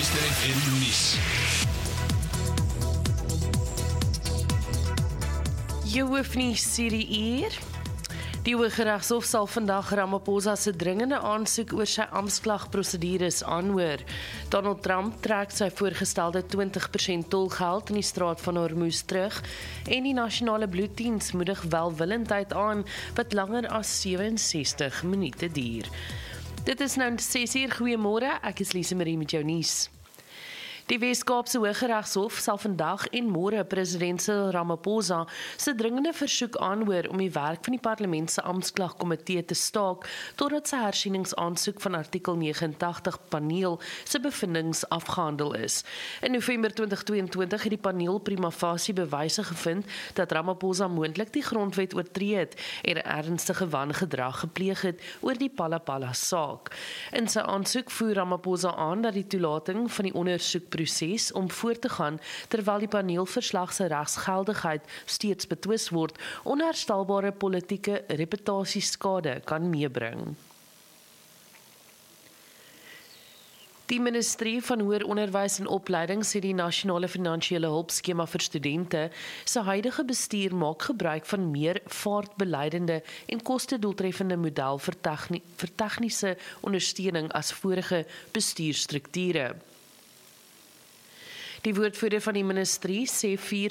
Luister FM nuus. Jou hoofnuus hierdie uur. Die Hooggeregshof sal vandag Ramaphosa se dringende aansoek oor sy amptklagprosedures aanhoor. Donald Trump trek sy voorgestelde 20% tolgeld in die Straat van Hormuz terug en die nasionale bloeddiens moedig welwillendheid aan wat langer as 67 minute duur. Dit is nou 6uur, goeiemôre, ek is Lise Marie met jou nuus. Die Wes-Kaapse Hooggeregshof sal vandag en môre president Cyril Ramaphosa se dringende versoek aanhoor om die werk van die parlement se amptklagkomitee te staak totdat sy hersieningsaansoek van artikel 89 paneel se bevindings afgehandel is. In November 2022 het die paneel prima facie bewyse gevind dat Ramaphosa moontlik die grondwet oortree het en ernstige wangedrag gepleeg het oor die Palapala saak. In sy aansoek voer Ramaphosa aan dat die toelating van die ondersoekproses om voort te gaan terwyl die paneelverslag se regsgeldigheid steeds betwis word, onherstelbare politieke reputasieskade kan meebring. Die Ministerie van Hoër Onderwys en Opleiding sê die nasionale finansiële hulpskema vir studente se huidige bestuur maak gebruik van meer vaartbeleidende en kostedoeltreffende model vir tegniese ondersteuning as vorige bestuurstrukture. Die woordvoerder van die ministerie sê 4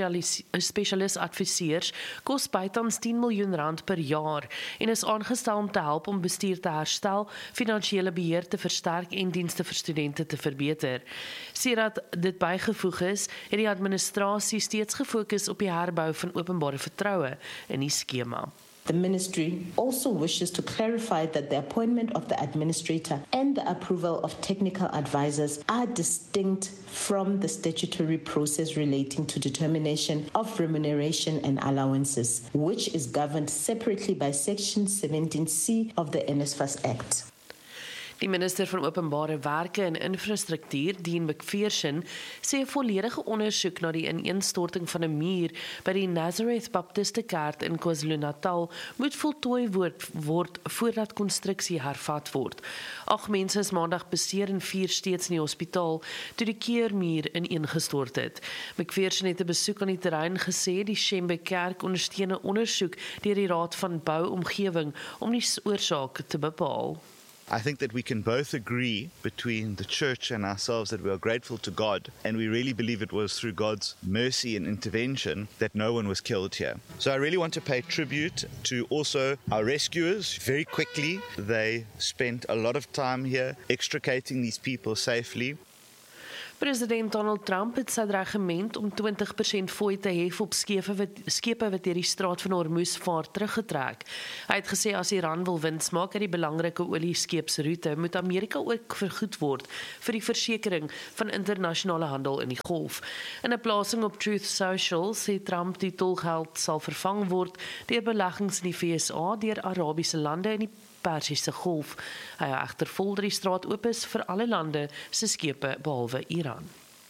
spesialis-adviseurs kos bykans R10 miljoen per jaar en is aangestel om te help om bestuur te herstel, finansiële beheer te versterk en dienste vir studente te verbeter. Sodat dit bygevoeg is, het die administrasie steeds gefokus op die herbou van openbare vertroue in die skema. The ministry also wishes to clarify that the appointment of the administrator and the approval of technical advisors are distinct from the statutory process relating to determination of remuneration and allowances, which is governed separately by Section 17C of the NSFAS Act. Die minister van Openbare Werke en Infrastruktuur, Dean McPherson, sê 'n volledige ondersoek na die ineenstorting van 'n muur by die Nazareth Baptiste Kerk in KwaZulu-Natal moet voltooi word voordat konstruksie hervat word. 8 mense is maandag beseer en 4 steeds in die hospitaal toe die keurmuur ineengestort het. McPherson het 'n besoek aan die terrein gesê die Shembe Kerk ondersteun 'n ondersoek deur die Raad van Bou-omgewing om die oorsaak te bepaal. I think that we can both agree between the church and ourselves that we are grateful to God, and we really believe it was through God's mercy and intervention that no one was killed here. So I really want to pay tribute to also our rescuers. Very quickly, they spent a lot of time here extricating these people safely. President Donald Trump het sy regiment om 20% fooi te hef op skepe wat deur die Straat van Hormuz vaar teruggetrek. Hy het gesê as Iran wil wins maak uit die belangrike olieskeepsroete, moet Amerika ook vergoed word vir die versekering van internasionale handel in die golf. In 'n plasing op Truth Social sê Trump die tolgeld sal vervang word deur beleggings in die VSA deur Arabiese lande in die Persiese Golf. Hy hou egter vol dat die straat oop is vir alle lande se skepe behalwe Iran.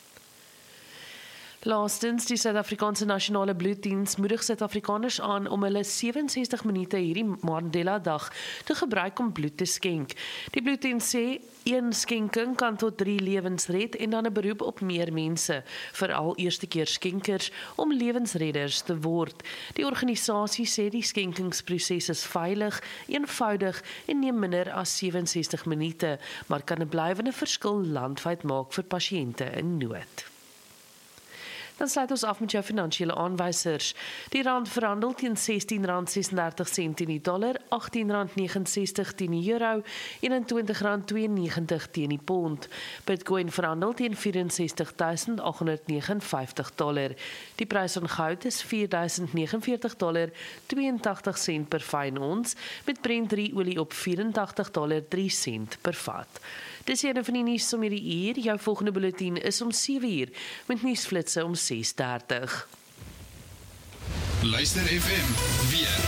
Laastens, die Suid-Afrikaanse Nasionale Bloeddiens moedig Suid-Afrikaners aan om hulle 67 minute hierdie Mandela-dag te gebruik om bloed te skenk. Die bloeddiens sê 1 skenking kan tot 3 lewens red en dan 'n beroep op meer mense, veral eerste keer skenkers, om lewensredders te word. Die organisasie sê die skenkingsproses is veilig, eenvoudig en neem minder as 67 minute, maar kan 'n blywende verskil landwyd maak vir pasiënte in nood. Dan sluit ons af met jou finansiële aanwysers. Die rand verhandel teen R16.36 teen die dollar, R18.69 teen die euro, R21.92 teen die pond. Bitcoin verhandel teen $64,859. Die prys van goud is $4.049.82 per fyn ons, met Brent olie op $84.03 per vat. Dis een van die nuus om hierdie uur. Jou volgende bulletin is om 7uur, met nuusflitse om 6:30. Luister FM weer.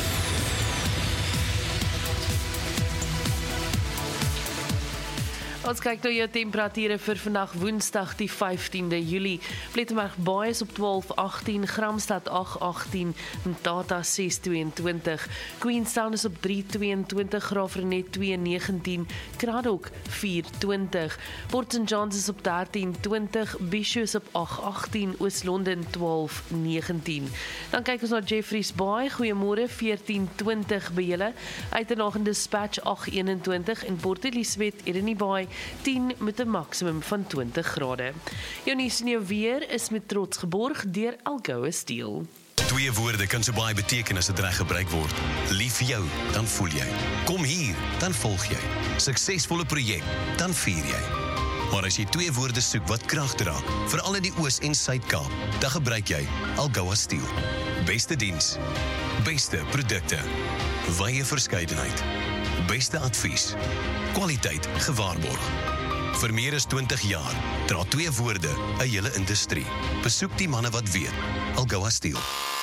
Ons kyk na jou temperature vir vandag Woensdag die 15de Julie. Plettenberg Baai is op 12:18, Gramstad 8:18, Mthatha 6:22, Queenstown is op 3:22, Graafrenet 2:19, Cradock 4:20, Port St Johns is op 13:20, Bisho is op 8:18, Oos-London 12:19. Dan kyk ons na Jeffreys Baai, goeiemôre 14:20 by julle, Uitenhage en Dispatch 8:21 en Port Elizabeth Eden Baai 10 met 'n maksimum van 20 grade. Jou nuus en jou weer is met trots geborg deur Algoa Steel. Twee woorde kan so baie beteken as dit reg gebruik word. Lief vir jou, dan voel jy. Kom hier, dan volg jy. Suksesvolle projek, dan vier jy. Maar as jy twee woorde soek wat krag dra, veral in die Oos- en Suid-Kaap, dan gebruik jy Algoa Steel. Beste diens, beste produkte, wye verskeidenheid, beste advies, kwaliteit gewaarborg. Vir meer as 20 jaar dra twee woorde 'n hele industrie. Besoek die manne wat weet. Algoa Steel.